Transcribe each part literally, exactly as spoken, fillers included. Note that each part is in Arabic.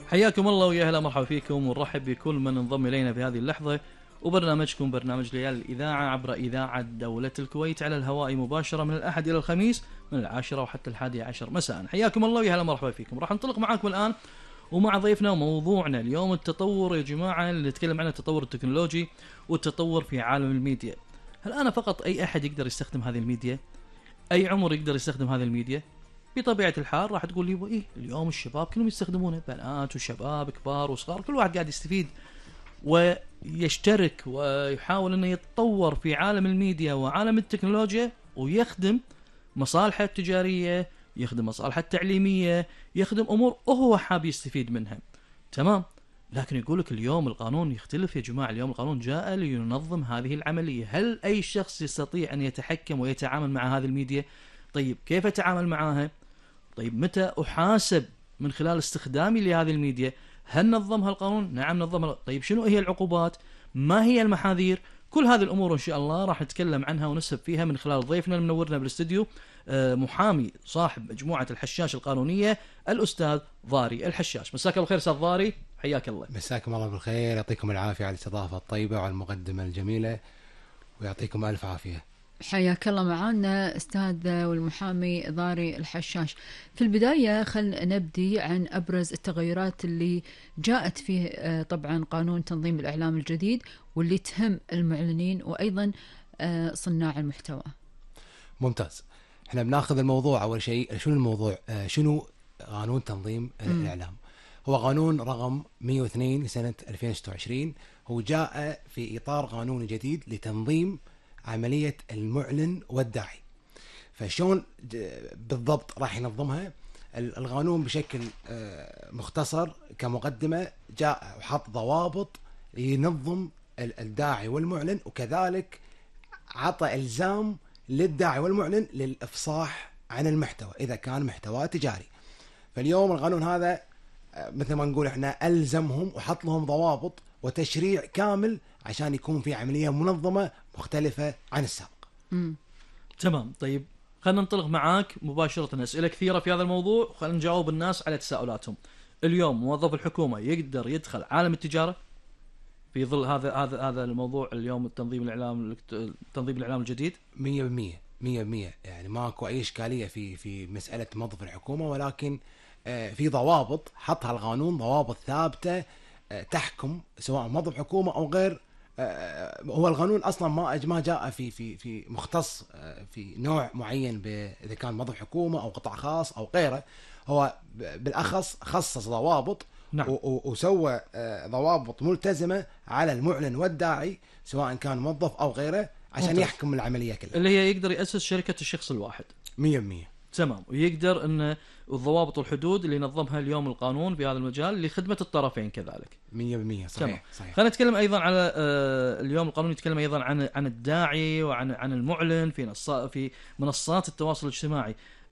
حياكم الله ويا هلا مرحبا فيكم ونرحب بكل من انضم الينا في هذه اللحظه وبرنامجكم برنامج ليال الاذاعه عبر اذاعه دوله الكويت على الهواء مباشره من الاحد الى الخميس من العاشره وحتى الحادي عشر مساء. حياكم الله ويا هلا مرحبا فيكم. راح ننطلق معاكم الان ومع ضيفنا وموضوعنا اليوم التطور يا جماعه، اللي نتكلم عنه التطور التكنولوجي والتطور في عالم الميديا. هل انا فقط اي احد يقدر يستخدم هذه الميديا؟ اي عمر يقدر يستخدم هذه الميديا؟ بطبيعة الحال راح تقول لي إيه اليوم الشباب كلهم يستخدمونه، بنات وشباب كبار وصغار، كل واحد قاعد يستفيد ويشترك ويحاول انه يتطور في عالم الميديا وعالم التكنولوجيا ويخدم مصالحه التجارية، يخدم مصالحه التعليمية، يخدم امور وهو حاب يستفيد منها. تمام. لكن يقولك اليوم القانون يختلف يا جماعة. اليوم القانون جاء لينظم هذه العملية. هل اي شخص يستطيع ان يتحكم ويتعامل مع هذه الميديا؟ طيب كيف اتعامل معها؟ طيب متى أحاسب من خلال استخدامي لهذه الميديا؟ هل نظمها القانون؟ نعم نظمها. طيب شنو هي العقوبات؟ ما هي المحاذير؟ كل هذه الأمور إن شاء الله راح نتكلم عنها ونسهب فيها من خلال ضيفنا المنورنا بالاستديو، محامي صاحب مجموعة الحشاش القانونية الأستاذ ضاري الحشاش. مساك الله بالخير أستاذ ضاري، حياك الله. مساكم الله بالخير، يعطيكم العافية على الاستضافة الطيبة وعلى المقدمة الجميلة، ويعطيكم ألف عافية. حياك الله معنا أستاذ والمحامي ضاري الحشاش. في البداية خلنا نبدي عن أبرز التغيرات اللي جاءت فيه طبعا قانون تنظيم الإعلام الجديد واللي تهم المعلنين وأيضا صناع المحتوى. ممتاز. احنا بناخذ الموضوع أول شيء. شنو الموضوع؟ شنو قانون تنظيم م. الإعلام؟ هو قانون رقم مئة واثنين لسنة ألفين وستة وعشرين. هو جاء في إطار قانون جديد لتنظيم عملية المعلن والداعي. فشون بالضبط راح ينظمها القانون؟ بشكل مختصر كمقدمة جاء وحط ضوابط ينظم الداعي والمعلن، وكذلك عطى إلزام للداعي والمعلن للإفصاح عن المحتوى إذا كان محتوى تجاري. فاليوم القانون هذا مثل ما نقول احنا ألزمهم وحط لهم ضوابط وتشريع كامل عشان يكون في عملية منظمة مختلفة عن السابق. مم. تمام. طيب خلينا ننطلق معاك مباشرة. أسئلة كثيرة في هذا الموضوع وخلينا نجاوب الناس على تساؤلاتهم. اليوم موظف الحكومة يقدر يدخل عالم التجارة في ظل هذا هذا هذا الموضوع اليوم التنظيم الإعلام تنظيم الإعلام الجديد؟ مية بالمية مية بالمية يعني ماكو أي إشكالية في في مسألة موظف الحكومة، ولكن في ضوابط حطها القانون، ضوابط ثابتة تحكم سواء موظف حكومة أو غير. هو القانون أصلا ما ما جاء في في في مختص في نوع معين إذا كان موظف حكومة أو قطاع خاص أو غيره. هو بالأخص خصص ضوابط. نعم. وسوى ضوابط ملتزمة على المعلن والداعي سواء كان موظف أو غيره عشان ممتاز. يحكم العملية كلها، اللي هي يقدر يأسس شركة الشخص الواحد. مية بالمية. تمام. ويقدر أن الضوابط والحدود اللي نظمها اليوم القانون في هذا المجال لخدمة الطرفين كذلك. مية بالمية صحيح. صحيح. خلينا نتكلم أيضا على اليوم القانون يتكلم أيضا عن عن الداعي وعن عن المعلن في في منصات التواصل الاجتماعي.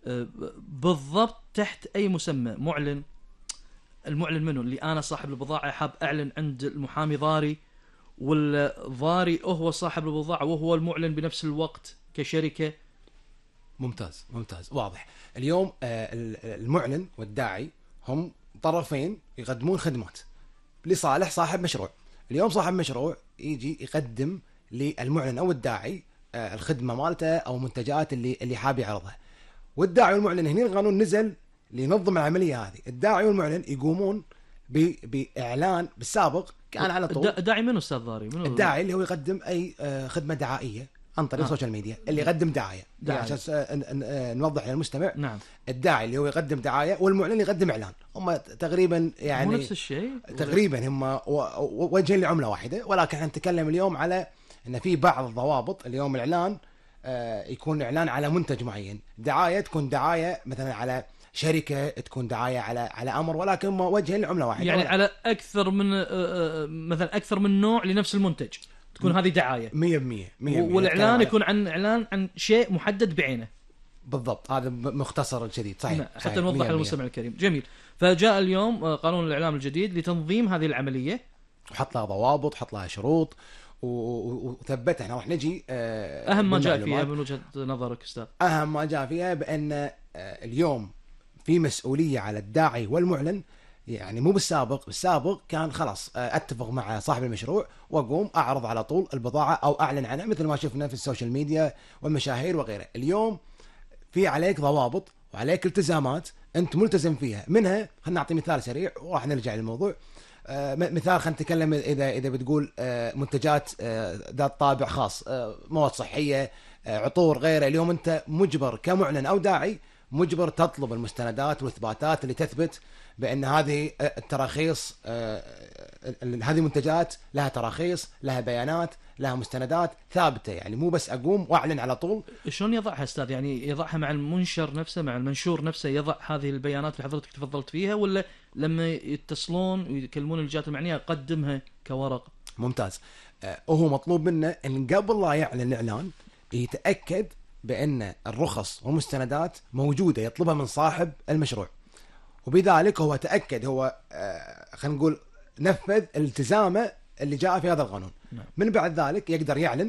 بالضبط تحت أي مسمى معلن؟ المعلن منه اللي أنا صاحب البضاعة حاب أعلن عند المحامي ضاري، والضاري هو صاحب البضاعة وهو المعلن بنفس الوقت كشركة؟ ممتاز ممتاز واضح. اليوم المعلن والداعي هم طرفين يقدمون خدمات لصالح صاحب مشروع. اليوم صاحب مشروع يجي يقدم للمعلن أو الداعي الخدمة مالته أو منتجات اللي اللي حاب يعرضها، والداعي والمعلن هنا القانون نزل لينظم العملية هذه. الداعي والمعلن يقومون بإعلان بالسابق كان على طول. الداعي منو أستاذ ضاري؟ منو الداعي اللي هو يقدم أي خدمة دعائية عن طريق السوشيال ميديا، اللي يقدم دعاية, دعاية. عشان نوضح للمستمع. نعم. الداعي اللي هو يقدم دعاية والمعلن يقدم إعلان، هم تقريبا يعني مو نفس الشيء تقريبا، هم وجهين لعملة واحدة، ولكن نتكلم اليوم على أن في بعض الضوابط. اليوم الإعلان يكون إعلان على منتج معين، دعاية تكون دعاية مثلا على شركة، تكون دعاية على على أمر، ولكن هم وجهين لعملة واحدة، يعني ولا. على أكثر من مثلا أكثر من نوع لنفس المنتج تكون م... هذه دعاية مية بالمية. والإعلان يكون عن إعلان عن شيء محدد بعينه. بالضبط، هذا مختصر شديد. صحيح. حتى صحيح. نوضح للمستمع الكريم. جميل. فجاء اليوم قانون الإعلام الجديد لتنظيم هذه العملية، وحط لها ضوابط، حط لها شروط وثبتها. احنا راح نجي أهم ما جاء فيها من وجهة نظرك أستاذ. أهم ما جاء فيها بأن اليوم في مسؤولية على الداعي والمعلن يعني مو بالسابق، بالسابق كان خلاص اتفق مع صاحب المشروع واقوم اعرض على طول البضاعه او اعلن عنها مثل ما شفنا في السوشيال ميديا والمشاهير وغيره. اليوم في عليك ضوابط وعليك التزامات انت ملتزم فيها، منها خلينا نعطي مثال سريع وراح نرجع للموضوع. آه مثال خلينا نتكلم اذا اذا بتقول آه منتجات آه ذات طابع خاص، آه مواد صحيه، آه عطور غيره، اليوم انت مجبر كمعلن او داعي مجبر تطلب المستندات والاثباتات اللي تثبت بان هذه التراخيص، هذه منتجات لها تراخيص، لها بيانات، لها مستندات ثابته، يعني مو بس اقوم واعلن على طول. شلون يضعها استاذ؟ يعني يضعها مع المنشر نفسه، مع المنشور نفسه، يضع هذه البيانات اللي حضرتك تفضلت فيها، ولا لما يتصلون ويكلمون الجهات المعنيه قدمها كورق؟ ممتاز. وهو مطلوب منه ان قبل لا يعلن الاعلان يتاكد بان الرخص والمستندات موجوده، يطلبها من صاحب المشروع، وبذلك هو تأكد، هو آه خلينا نقول نفذ التزامه اللي جاء في هذا القانون. نعم. من بعد ذلك يقدر يعلن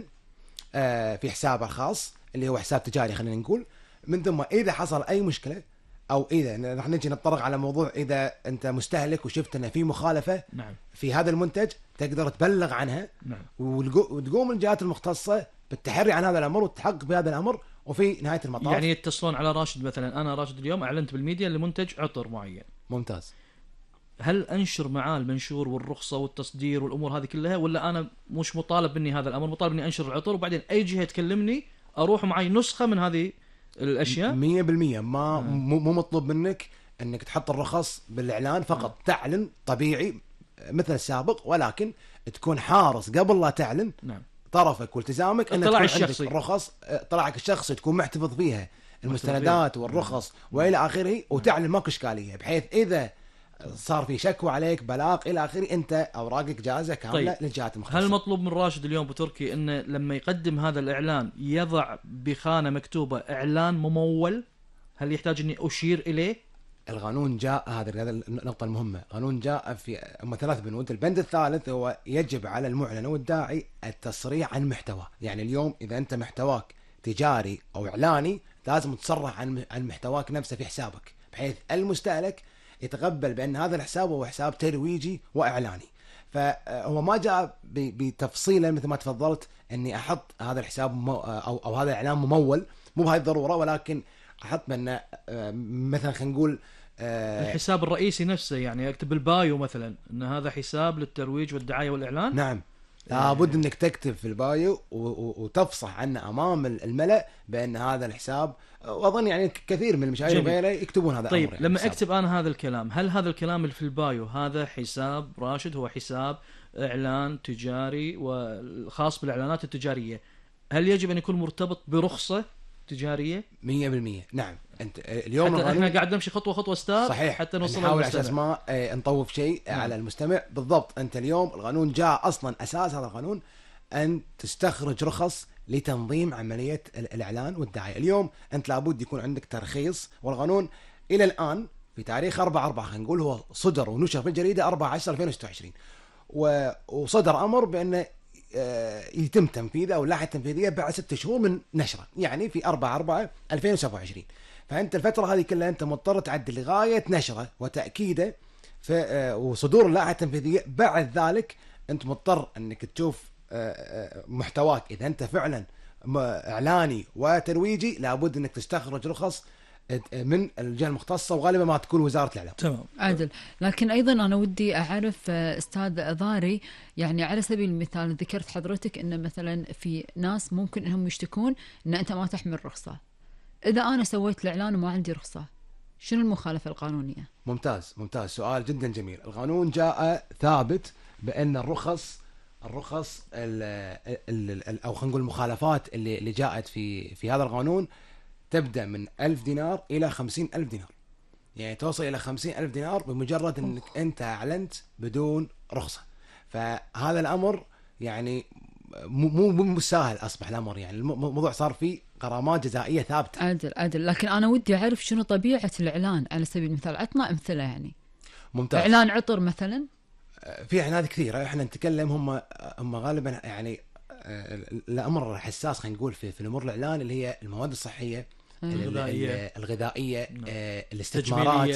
آه في حسابه الخاص اللي هو حساب تجاري خلينا نقول. من ثم إذا حصل أي مشكلة أو إذا راح نجي نتطرق على موضوع إذا أنت مستهلك وشفت أن في مخالفة نعم. في هذا المنتج تقدر تبلغ عنها. نعم. وتقوم الجهات المختصة بالتحري عن هذا الأمر والتحقق بهذا الأمر، وفي نهاية المطاف يعني يتصلون على راشد مثلا، أنا راشد اليوم أعلنت بالميديا لمنتج عطر معين. ممتاز. هل أنشر معاه المنشور والرخصة والتصدير والأمور هذه كلها، ولا أنا مش مطالب مني هذا الأمر، مطالب مني أنشر العطر وبعدين أي جهة تكلمني أروح معي نسخة من هذه الأشياء؟ مية بالمية ما مو مو مطلوب منك أنك تحط الرخص بالإعلان فقط. تعلن طبيعي مثل السابق، ولكن تكون حارس قبل لا تعلن. نعم. طرفك والتزامك ان اطلاع تكون الشخصي، عندك رخص، اطلاعك الشخصي تكون محتفظ فيها المستندات والرخص والى اخره، وتعلن ماكو اشكاليه، بحيث اذا صار في شكوى عليك بلاغ الى اخره انت اوراقك جاهزه كامله. طيب. للجهات المختصه. هل المطلوب من راشد اليوم بتركي انه لما يقدم هذا الاعلان يضع بخانه مكتوبه اعلان ممول؟ هل يحتاج اني اشير اليه؟ القانون جاء، هذا هذا النقطة المهمة، القانون جاء في هم ثلاث بنود. البند الثالث هو يجب على المعلن والداعي التصريح عن محتوى. يعني اليوم إذا أنت محتواك تجاري أو إعلاني لازم تصرح عن عن محتواك نفسه في حسابك، بحيث المستهلك يتقبل بأن هذا الحساب هو حساب ترويجي وإعلاني. فهو ما جاء بتفصيلا مثل ما تفضلت أني أحط هذا الحساب أو أو هذا الإعلان ممول، مو بهاي الضرورة، ولكن أحط بأن مثلا خلينا نقول الحساب الرئيسي نفسه، يعني اكتب البايو مثلا ان هذا حساب للترويج والدعايه والاعلان. نعم، لابد انك تكتب في البايو وتفصح عنه امام الملأ بان هذا الحساب، واظن يعني كثير من المشاهير وغيره يكتبون هذا. طيب الامر لما يعني اكتب انا هذا الكلام، هل هذا الكلام اللي في البايو هذا حساب راشد هو حساب اعلان تجاري وخاص بالاعلانات التجاريه، هل يجب ان يكون مرتبط برخصه تجاريه؟ مية بالمية نعم. انت اليوم حتى احنا قاعد نمشي خطوه خطوه استاذ، صحيح، حتى نوصل نحاول على اساس ما اه نطوف شيء نعم. على المستمع. بالضبط، انت اليوم القانون جاء اصلا اساس هذا القانون ان تستخرج رخص لتنظيم عمليه الاعلان والدعايه. اليوم انت لابد يكون عندك ترخيص، والقانون الى الان في تاريخ أربعة أربعة خلينا نقول هو صدر ونشر في الجريده أربعة عشر ألفين وستة وعشرين، وصدر امر بانه يتم تنفيذه او اللائحه التنفيذيه بعد ست شهور من نشره، يعني في أربعة أربعة ألفين وسبعة وعشرين. فانت الفتره هذه كلها انت مضطر تعدل لغايه نشره وتاكيده في وصدور اللائحه التنفيذيه. بعد ذلك انت مضطر انك تشوف محتواك، اذا انت فعلا اعلاني وترويجي لابد انك تستخرج رخص من الجهه المختصه، وغالبا ما تكون وزاره الاعلام. تمام عادل. لكن ايضا انا ودي اعرف استاذ ضاري، يعني على سبيل المثال ذكرت حضرتك ان مثلا في ناس ممكن انهم يشتكون ان انت ما تحمل رخصه، اذا انا سويت الاعلان وما عندي رخصه شنو المخالفه القانونيه؟ ممتاز ممتاز، سؤال جدا جميل. القانون جاء ثابت بان الرخص الرخص ال ال ال او خلينا نقول المخالفات اللي اللي جاءت في في هذا القانون تبدأ من ألف دينار إلى خمسين ألف دينار، يعني توصل إلى خمسين ألف دينار بمجرد أنك أنت أعلنت بدون رخصة. فهذا الأمر يعني مو مو مو سهل أصبح الأمر، يعني الموضوع صار فيه غرامات جزائية ثابتة. عادل عادل، لكن أنا ودي أعرف شنو طبيعة الإعلان على سبيل المثال، عطنا أمثلة. يعني ممتاز. إعلان عطر مثلا، في إعلانات كثيرة إحنا نتكلم، هم هم غالبا يعني الأمر حساس خلينا نقول في في الأمور الإعلان اللي هي المواد الصحية، الغذائية، الغذائية، الاستثمارات،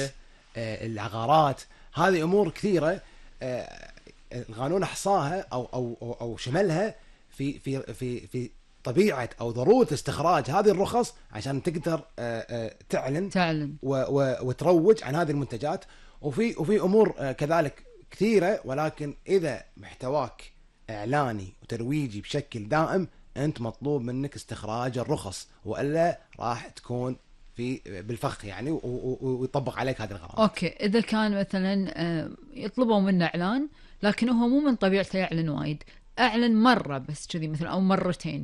آه، العقارات، هذه امور كثيره آه، القانون احصاها او او او, أو شملها في في في في طبيعه او ضروره استخراج هذه الرخص عشان تقدر آه، آه، تعلن تعلن و و وتروج عن هذه المنتجات. وفي وفي امور آه، كذلك كثيره، ولكن اذا محتواك اعلاني وترويجي بشكل دائم انت مطلوب منك استخراج الرخص، والا راح تكون في بالفخ يعني و- و- ويطبق عليك هذه الغرامه. اوكي، اذا كان مثلا آه، يطلبوا منه اعلان لكن هو مو من طبيعته يعلن وايد، اعلن مره بس كذي مثلا او مرتين،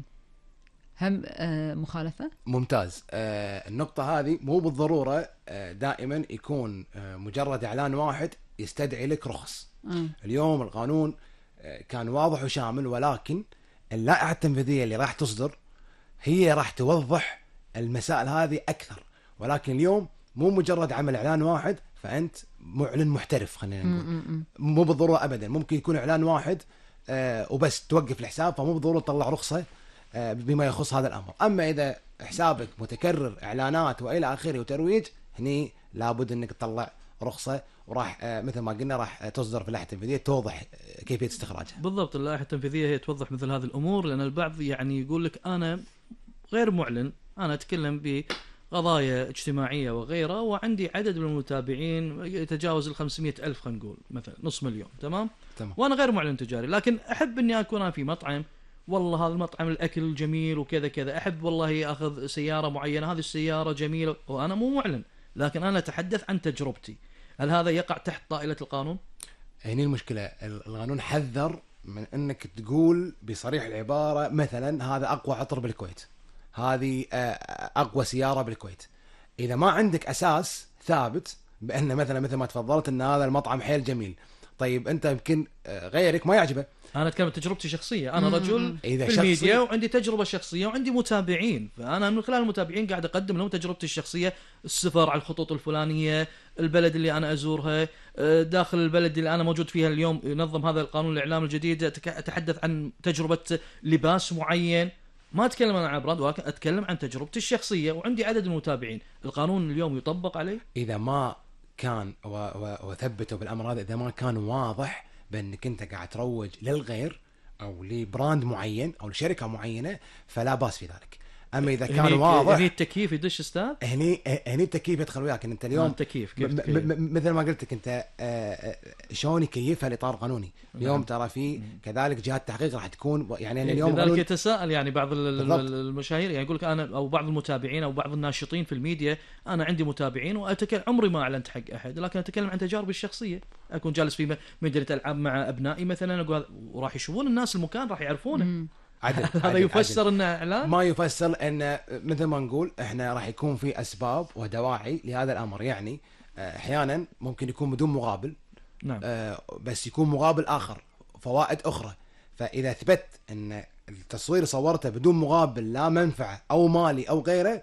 هم آه، مخالفه؟ ممتاز. آه النقطه هذه مو بالضروره آه دائما يكون آه مجرد اعلان واحد يستدعي لك رخص. آه. اليوم القانون آه كان واضح وشامل، ولكن اللائحه التنفيذيه اللي راح تصدر هي راح توضح المسائل هذه اكثر. ولكن اليوم مو مجرد عمل اعلان واحد فانت معلن محترف، خلينا نقول. م- م- م. مو بالضروره ابدا، ممكن يكون اعلان واحد آه وبس توقف الحساب، فمو بالضروره تطلع رخصه آه بما يخص هذا الامر. اما اذا حسابك متكرر اعلانات والى اخره وترويج، هني لابد انك تطلع رخصه، وراح آه مثل ما قلنا راح تصدر في اللائحه التنفيذيه توضح آه، كيفيه استخراجها. بالضبط، اللائحه التنفيذيه هي توضح مثل هذه الامور، لان البعض يعني يقول لك انا غير معلن، انا اتكلم بقضايا اجتماعيه وغيرها وعندي عدد من المتابعين يتجاوز ال خمسمائة الف، خلينا نقول مثلا نص مليون، تمام؟ تمام. وانا غير معلن تجاري، لكن احب اني اكون أنا في مطعم، والله هذا المطعم الاكل جميل وكذا كذا، احب والله اخذ سياره معينه، هذه السياره جميله، وانا مو معلن، لكن انا اتحدث عن تجربتي. هل هذا يقع تحت طائله القانون؟ هني المشكله، القانون حذر من انك تقول بصريح العباره مثلا هذا اقوى عطر بالكويت، هذه آه، اقوى سياره بالكويت. اذا ما عندك اساس ثابت بان مثلا مثل ما تفضلت ان هذا المطعم حيل جميل، طيب انت يمكن آه، غيرك ما يعجبه. انا اتكلم تجربتي شخصيه، انا مم. رجل إذا في شخصي- الميديا وعندي تجربه شخصيه وعندي متابعين، فانا من خلال المتابعين قاعد اقدم لهم تجربتي الشخصيه، السفر على الخطوط الفلانيه، البلد اللي انا ازورها، آه، داخل البلد اللي انا موجود فيها اليوم ينظم هذا القانون الاعلام الجديد، أتك- اتحدث عن تجربه لباس معين، ما اتكلم انا عن براند، ولكن اتكلم عن تجربتي الشخصيه وعندي عدد من المتابعين. القانون اليوم يطبق عليه؟ اذا ما كان و- و- وثبتوا بالامر هذا، اذا ما كان واضح بانك انت قاعد تروج للغير او لبراند معين او لشركه معينه فلا باس في ذلك. اما اذا كان هني واضح هني التكييف يدش استاذ؟ هني هني التكييف يدخل وياك. ان انت آه، اليوم التكييف كيف م- تكييف؟ م- م- مثل ما قلت لك انت آه، آه، شلون يكيفها الاطار القانوني. اليوم نعم. ترى في كذلك جهات تحقيق راح تكون يعني أنا اليوم اليوم لذلك قانون- يتساءل يعني بعض ال- ال- بالضبط. المشاهير، يعني يقول لك انا او بعض المتابعين او بعض الناشطين في الميديا، انا عندي متابعين واتكلم، عمري ما اعلنت حق احد، لكن اتكلم عن تجاربي الشخصيه. اكون جالس في م- مدينه العاب مع ابنائي مثلا، اقول وراح يشوفون الناس المكان، راح يعرفونه. مم. عدل هذا عدل- يفسر عدل. انه اعلان؟ ما يفسر ان مثل ما نقول احنا راح يكون في اسباب ودواعي لهذا الامر. يعني آه، احيانا ممكن يكون بدون مقابل، نعم. آه، بس يكون مقابل اخر، فوائد اخرى. فاذا ثبت ان التصوير صورته بدون مقابل لا منفعه او مالي او غيره،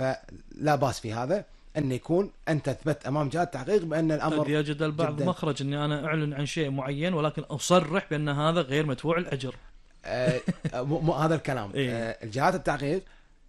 فلا باس في هذا ان يكون انت ثبت امام جهات تحقيق بان قد الامر يجد البعض جداً. مخرج اني انا اعلن عن شيء معين ولكن اصرح بان هذا غير مدفوع الاجر. آه، مو مو هذا الكلام. إيه. آه، الجهات التحقيق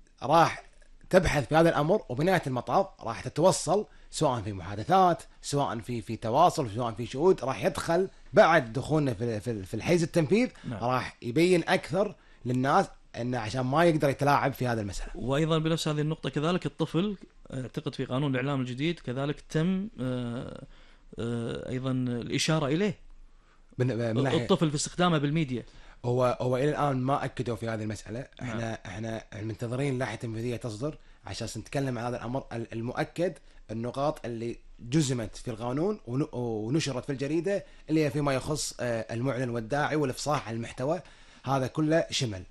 راح تبحث في هذا الامر، وبنهايه المطاف راح تتوصل سواء في محادثات، سواء في في تواصل، سواء في شهود، راح يدخل بعد دخولنا في في في الحيز التنفيذ. نعم. راح يبين اكثر للناس انه عشان ما يقدر يتلاعب في هذا المسألة. وايضا بنفس هذه النقطه كذلك الطفل، اعتقد في قانون الاعلام الجديد كذلك تم آه، آه، ايضا الاشاره اليه، من من ناحية الطفل في استخدامه بالميديا. هو هو الى الان ما اكدوا في هذه المساله. احنا احنا منتظرين لائحه تنفيذيه تصدر عشان نتكلم عن هذا الامر. المؤكد النقاط اللي جزمت في القانون ون- ونشرت في الجريده اللي هي فيما يخص آه، المعلن والداعي والافصاح عن المحتوى، هذا كله شمل.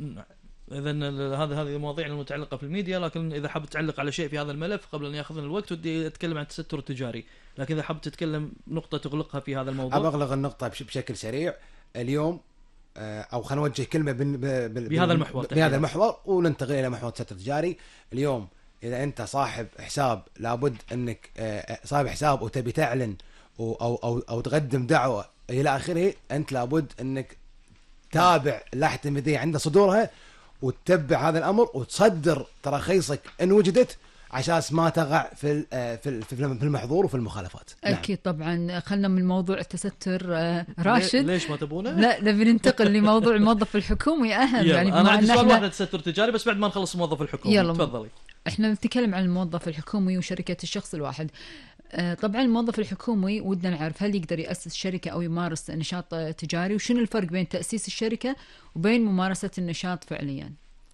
اذا هذا هذه المواضيع المتعلقه في الميديا، لكن اذا حاب تعلق على شيء في هذا الملف قبل ان ياخذنا الوقت، ودي اتكلم عن التستر التجاري، لكن اذا حاب تتكلم نقطه تغلقها في هذا الموضوع. ابى اغلق النقطه بش- بشكل سريع اليوم، آه، او خلينا نوجه كلمه بن- ب- ب- بهذا المحور بهذا المحور وننتقل الى محور التستر التجاري. اليوم اذا انت صاحب حساب لابد انك آه، صاحب حساب وتبي تعلن او او او, أو تقدم دعوه الى اخره، انت لابد انك تابع اللائحه التنفيذيه عند صدورها وتتبع هذا الامر وتصدر تراخيصك ان وجدت، عشان ما تقع في ال- آه، في ال- في المحظور وفي المخالفات. اكيد طبعا. خلنا من موضوع التستر آه، راشد. ليش ما تبونه؟ لا نبي ننتقل لموضوع الموظف الحكومي اهم. يلا يعني انا بما عندي أن سؤال إحنا- واحد عن التستر التجاري بس بعد ما نخلص الموظف الحكومي. يلا. تفضلي. احنا نتكلم عن الموظف الحكومي وشركة الشخص الواحد. آه، طبعا الموظف الحكومي ودنا نعرف هل يقدر يأسس شركة أو يمارس نشاط آه، تجاري، وشنو الفرق بين تأسيس الشركة وبين ممارسة النشاط فعليا؟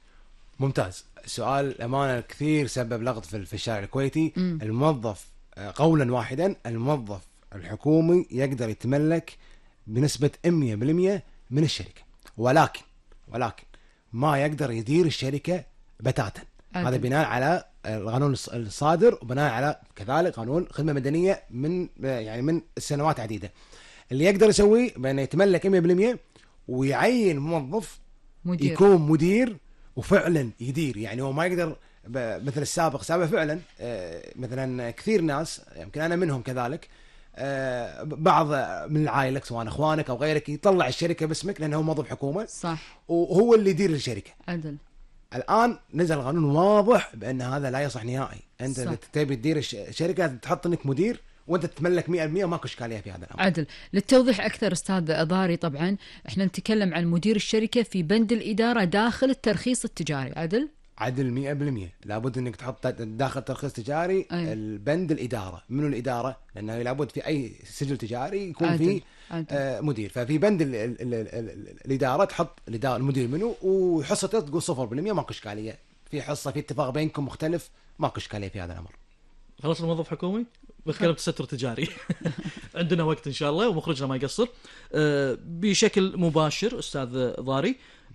ممتاز. سؤال أمانة كثير سبب لغط في في الشارع الكويتي. مم. الموظف آه، قولا واحدا الموظف الحكومي يقدر يتملك بنسبة مية بالمية من الشركة، ولكن ولكن ما يقدر يدير الشركة بتاتا. عدل. هذا بناء على القانون الص- الصادر، وبناء على كذلك قانون خدمة مدنية من يعني من سنوات عديدة. اللي يقدر يسويه بأنه يتملك مية بالمية ويعين موظف مدير. يكون مدير وفعلا يدير. يعني هو ما يقدر ب- مثل السابق. سابق فعلا آه، مثلا كثير ناس يمكن انا منهم كذلك، آه، بعض من العائلة سواء اخوانك او غيرك يطلع الشركه باسمك لانه هو موظف حكومه صح. وهو اللي يدير الشركه. عدل. الان نزل قانون واضح بان هذا لا يصح نهائي. انت صح. اذا تبي تدير الش- الشركه تحط انك مدير وانت تتملك مية بالمية وماكو اشكاليه في هذا الامر. عدل. للتوضيح أكثر أستاذ ضاري، طبعا احنا نتكلم عن مدير الشركة في بند الإدارة داخل الترخيص التجاري. عدل. عدل مية بالمية. لابد انك تحط داخل ترخيص تجاري أي. البند الاداره. منو الاداره؟ لانه لابد في اي سجل تجاري يكون عدل. فيه عدل. آه مدير. ففي بند ال ال ال ال ال الاداره تحط الاداره المدير منو، وحصته تقول صفر بالمية ماكو اشكاليه. في حصه في اتفاق بينكم مختلف ماكو اشكاليه في هذا الامر. خلاص الموظف حكومي بتكلم تستر تجاري. عندنا وقت ان شاء الله ومخرجنا ما يقصر. أه بشكل مباشر استاذ ضاري،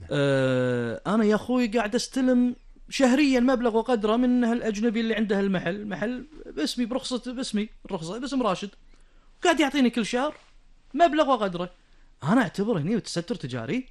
أه انا يا اخوي قاعد استلم شهريا مبلغ وقدره من هالاجنبي اللي عنده المحل، محل باسمي برخصه باسمي الرخصه باسم راشد، قاعد يعطيني كل شهر مبلغ وقدره. انا اعتبره هني تستر تجاري.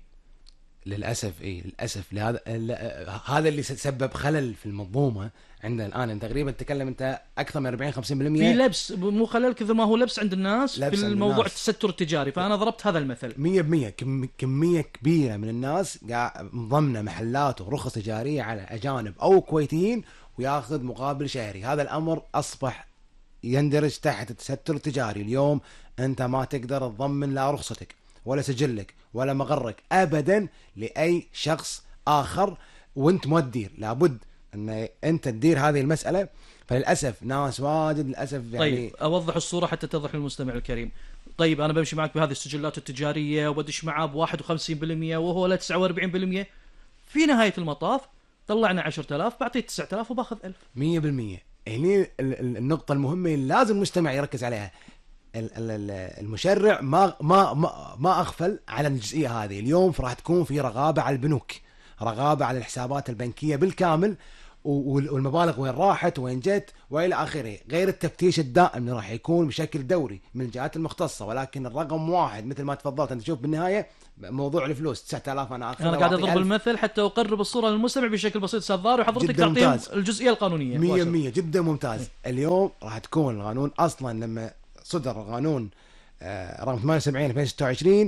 للاسف اي للاسف لهذا ال- هذا اللي سبب خلل في المنظومه عندنا الان. انت تقريبا تتكلم انت اكثر من أربعين خمسين بالمية في لبس، مو خلل كذا ما هو لبس عند الناس لبس في عند الموضوع الناس. التستر التجاري. فانا ضربت هذا المثل. مية بالمية. كم كمية كبيرة من الناس قاعد ضمن محلات ورخص تجارية على أجانب أو كويتيين وياخذ مقابل شهري. هذا الأمر أصبح يندرج تحت التستر التجاري. اليوم أنت ما تقدر تضمن لا رخصتك ولا سجلك ولا مقرك أبدا لأي شخص آخر وأنت ما تدير. لابد أن أنت تدير هذه المسألة. فللأسف ناس واجد للأسف يعني. طيب اوضح الصوره حتى توضح للمستمع الكريم. طيب انا بمشي معك بهذه السجلات التجاريه وبدش معاه ب واحد وخمسين بالمية وهو لا تسعة وأربعين بالمية. في نهايه المطاف طلعنا عشرة آلاف بعطيه تسعة آلاف وباخذ ألف. مية بالمية. هني ال- ال- النقطة المهمة اللي لازم المستمع يركز عليها. ال- ال- ال- المشرع ما ما ما, ما أغفل على الجزئية هذه. اليوم راح تكون في رقابة على البنوك، رقابة على الحسابات البنكية بالكامل، و- والمبالغ وين راحت وين جت والى اخره، غير التفتيش الدائم اللي راح يكون بشكل دوري من الجهات المختصة. ولكن الرقم واحد مثل ما تفضلت انت، شوف بالنهاية موضوع الفلوس تسعة آلاف انا اخذ انا قاعد اضرب المثل حتى اقرب الصوره للمستمع بشكل بسيط استاذ ضاري، وحضرتك جداً تعطيهم ممتاز. الجزئيه القانونيه. مية مباشرة. مية جدا ممتاز. اليوم راح تكون القانون اصلا لما صدر القانون آه، رقم ثمانية وسبعين ألفين وستة وعشرين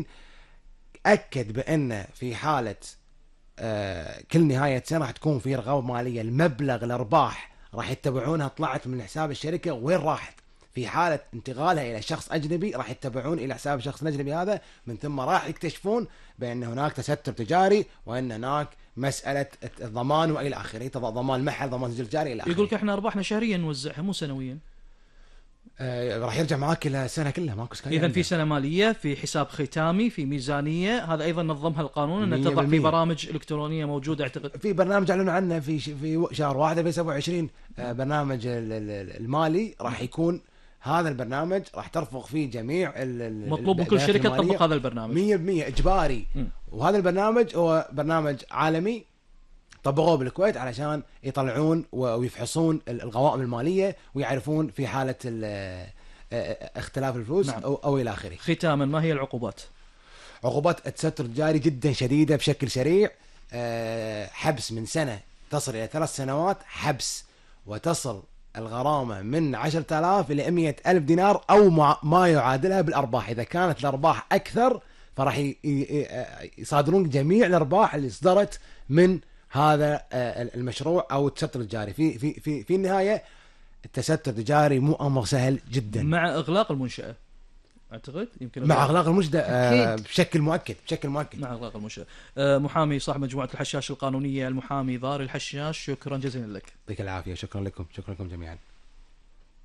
اكد بان في حاله آه، كل نهايه سنه راح تكون في رقابه ماليه. المبلغ الارباح راح يتبعونها طلعت من حساب الشركه وين راحت. في حاله انتقالها الى شخص اجنبي راح يتبعون الى حساب الشخص الاجنبي هذا، من ثم راح يكتشفون بان هناك تستر تجاري وان هناك مساله الضمان والى اخره، ضمان محل، ضمان سجل جاري الى اخره. يقول لك احنا ارباحنا شهريا نوزعها مو سنويا. آه، راح يرجع معاك الى سنه كلها ماكو اشكال. اذا في سنه ماليه، في حساب ختامي، في ميزانيه. هذا ايضا نظمها القانون ان تضع في مية بالمية. برامج الكترونيه موجوده اعتقد. في برنامج اعلنوا عنه في ش- في شهر واحد ألفين وسبعة وعشرين، آه، برنامج ال- ال- المالي راح يكون. هذا البرنامج راح ترفق فيه جميع ال- ال- مطلوب من كل البيانات شركه المالية. تطبق هذا البرنامج. مية بالمية اجباري. م. وهذا البرنامج هو برنامج عالمي طبقوه بالكويت علشان يطلعون و- ويفحصون ال- القوائم الماليه ويعرفون في حاله ال- آه، اختلاف الفلوس نعم. او, أو الى اخره. ختاما، ما هي العقوبات؟ عقوبات التستر التجاري جدا شديده بشكل سريع. آه، حبس من سنه تصل الى ثلاث سنوات حبس، وتصل الغرامه من عشرة آلاف الى مئة ألف دينار او مع- ما يعادلها بالارباح. اذا كانت الارباح اكثر فراح ي- ي- يصادرون جميع الارباح اللي صدرت من هذا آه، المشروع او التستر التجاري. في في في في النهايه التستر التجاري مو امر سهل جدا، مع اغلاق المنشاه اعتقد يمكن مع اغلاق المنشاه آه، أكيد. بشكل مؤكد بشكل مؤكد. مع اغلاق المنشاه. آه، محامي صاحب مجموعه الحشاش القانونيه، المحامي ضاري الحشاش، شكرا جزيلا لك. يعطيك العافيه، شكرا لكم، شكرا لكم جميعا.